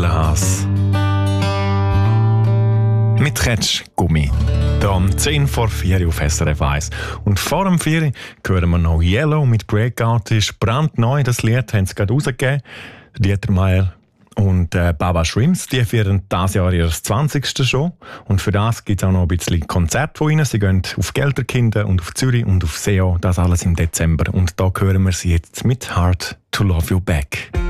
Haas. Mit Ketschgummi. Hier um 10 vor 4 auf SRF 1. Und vor dem 4 hören wir noch Yellow mit Breakout. Ist brandneu, das Lied haben sie gerade rausgegeben. Dieter Meier und Baba Shrimps, die feiern dieses Jahr ihr 20. schon. Und für das gibt es auch noch ein bisschen Konzert von ihnen. Sie gehen auf Gelterkinden und auf Zürich und auf SEO. Das alles im Dezember. Und da hören wir sie jetzt mit Hard to Love You Back.